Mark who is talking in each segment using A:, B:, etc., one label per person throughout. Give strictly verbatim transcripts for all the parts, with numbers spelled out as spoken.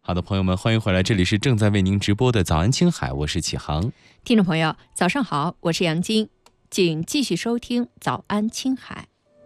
A: 好的，朋友们，欢迎回来，这里是正在为您直播的早安青海，我是启航。
B: 听众朋友，早上好，我是杨晶，请继续收听早安青海。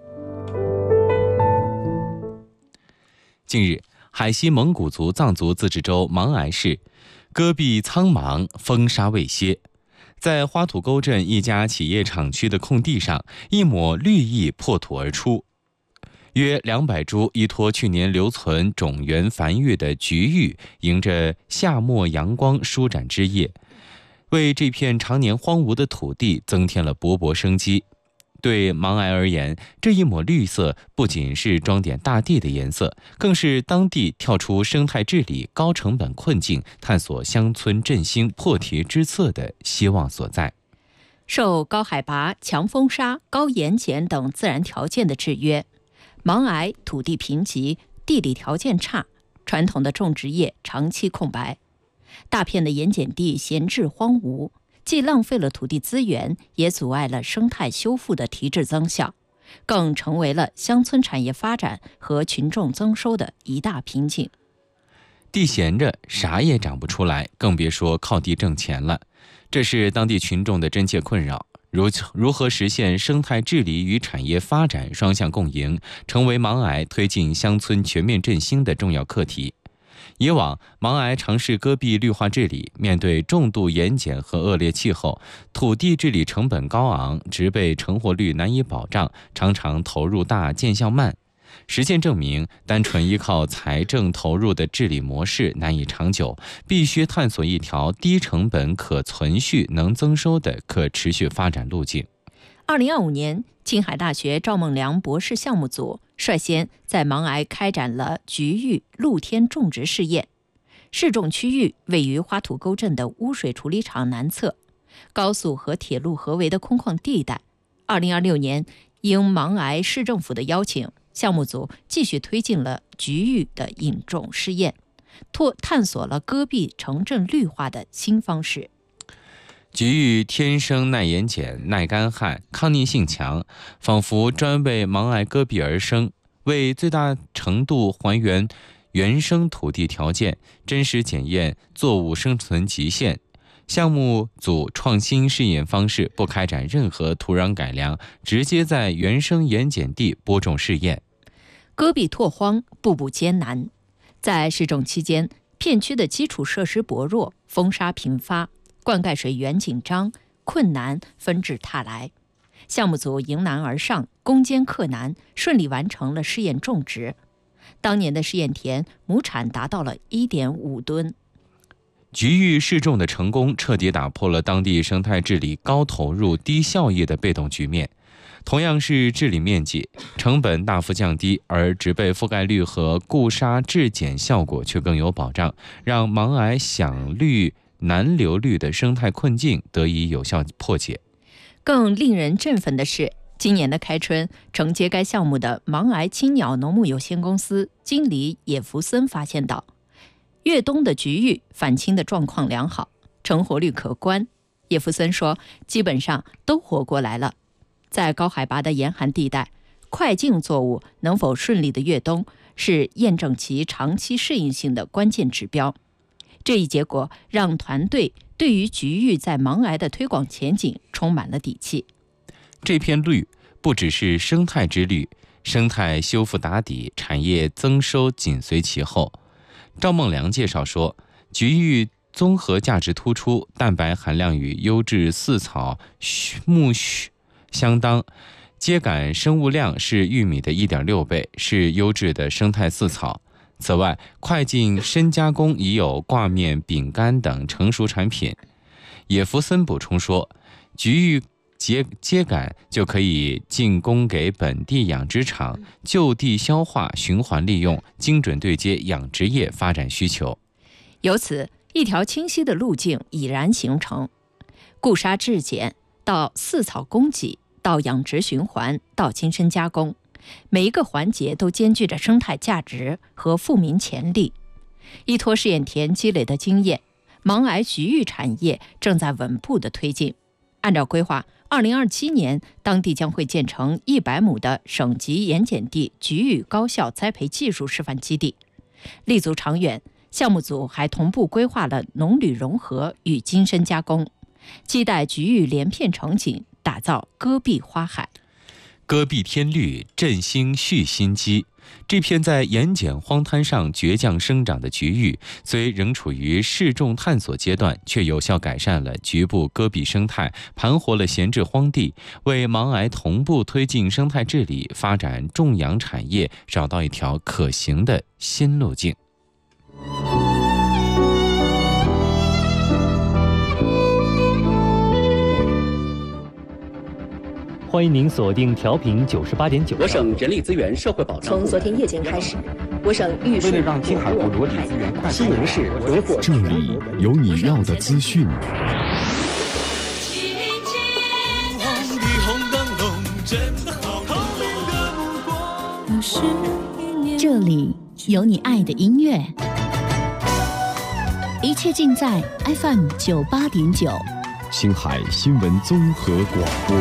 A: 近日，海西蒙古族藏族自治州勐哀市戈壁苍茫，风沙未歇。在花土沟镇一家企业厂区的空地上，一抹绿意破土而出。约两百株依托去年留存种源繁育的菊芋，迎着夏末阳光舒展枝叶，为这片常年荒芜的土地增添了勃勃生机。对勐哀而言，这一抹绿色不仅是装点大地的颜色，更是当地跳出生态治理高成本困境，探索乡村振兴破题之策的希望所在。
B: 受高海拔、强风沙、高盐碱等自然条件的制约，勐哀土地贫瘠，地理条件差，传统的种植业长期空白，大片的盐碱地闲置荒芜，既浪费了土地资源，也阻碍了生态修复的提质增效，更成为了乡村产业发展和群众增收的一大瓶颈。
A: 地闲着，啥也长不出来，更别说靠地挣钱了。这是当地群众的真切困扰。如如何实现生态治理与产业发展双向共赢，成为勐哀推进乡村全面振兴的重要课题。以往，勐哀尝试戈壁绿化治理，面对重度盐碱和恶劣气候，土地治理成本高昂，植被成活率难以保障，常常投入大，见效慢。实践证明，单纯依靠财政投入的治理模式难以长久，必须探索一条低成本、可存续、能增收的可持续发展路径。
B: 二零二五年，青海大学赵孟良博士项目组率先在勐哀开展了菊芋露天种植试验。试种区域位于花土沟镇的污水处理厂南侧，高速和铁路合围的空旷地带。二零二六年，应勐哀市政府的邀请，项目组继续推进了菊芋的引种试验，拓探索了戈壁城镇绿化的新方式。
A: 菊芋天生耐盐碱、耐干旱、抗逆性强，仿佛专为勐哀戈壁而生，为最大程度还原原生土地条件，真实检验作物生存极限。项目组创新试验方式，不开展任何土壤改良，直接在原生盐碱地播种试验。
B: 戈壁拓荒，步步艰难。在试种期间，片区的基础设施薄弱，风沙频发，灌溉水源紧张，困难纷至沓来。项目组迎难而上，攻坚克难，顺利完成了试验种植。当年的试验田亩产达到了 一点五吨。
A: 菊芋试种的成功，彻底打破了当地生态治理高投入低效益的被动局面。同样是治理面积，成本大幅降低，而植被覆盖率和固沙治碱效果却更有保障，让勐哀想绿难留绿的生态困境得以有效破解。
B: 更令人振奋的是，今年的开春，承接该项目的勐哀青鸟农牧有限公司经理野福森发现到，越冬的菊芋返青的状况良好，成活率可观。叶福森说，基本上都活过来了。在高海拔的严寒地带，快茎作物能否顺利的越冬，是验证其长期适应性的关键指标。这一结果让团队对于菊芋在勐哀的推广前景充满了底气。
A: 这片绿不只是生态之绿，生态修复打底，产业增收紧随其后。赵孟良介绍说，菊芋综合价值突出，蛋白含量与优质饲草苜蓿相当，秸秆生物量是玉米的 一点六倍，是优质的生态饲草。此外，快进深加工已有挂面、饼干等成熟产品。野福森补充说，菊芋秸秸秆就可以进供给本地养殖场，就地消化循环利用，精准对接养殖业发展需求。
B: 由此，一条清晰的路径已然形成。固沙治碱到饲草供给，到养殖循环，到精深加工，每一个环节都兼具着生态价值和富民潜力。依托试验田积累的经验，勐哀菊芋产业正在稳步的推进。按照规划，二零二七年当地将会建成一百亩的省级盐碱地菊芋高效栽培技术示范基地。立足长远， 项目组还同步规划了农旅融合与精深加工，期待菊玉连片成景，打造戈壁花海。
A: 戈壁天绿，振兴续新机。这片在盐碱荒滩上倔强生长的菊玉，虽仍处于试种探索阶段，却有效改善了局部戈壁生态，盘活了闲置荒地，为芒崖同步推进生态治理、发展种养产业找到一条可行的新路径。
C: 欢迎您锁定调频九十八点九。
D: 我省人力资源社会保障
E: 从昨天夜间开始，我省预
F: 为了让青海部落地资源快
D: 西宁市荣获
G: 这里有你要的资讯。
H: 这里有你爱的音乐，一切尽在 F M 九八点九，
G: 青海新闻综合广播。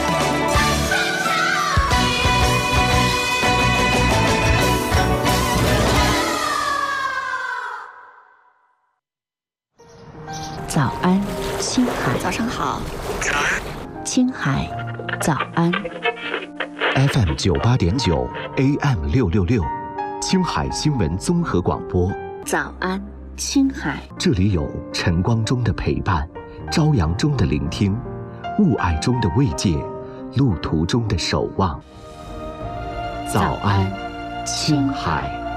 H: 早安，青海。
E: 早上好，
H: 青海，早安。
I: F M 九八点九 A M 六六六，青海新闻综合广播。
H: 早安，青海。
I: 这里有晨光中的陪伴，朝阳中的聆听，雾霭中的慰藉，路途中的守望。早安，青海。